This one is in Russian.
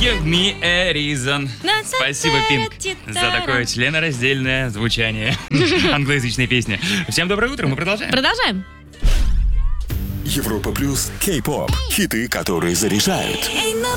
Give me a reason. Спасибо, Пинк, за такое членораздельное звучание англоязычной песни. Всем доброе утро, мы продолжаем. Продолжаем. Европа плюс Кей-поп. Хиты, которые заряжают.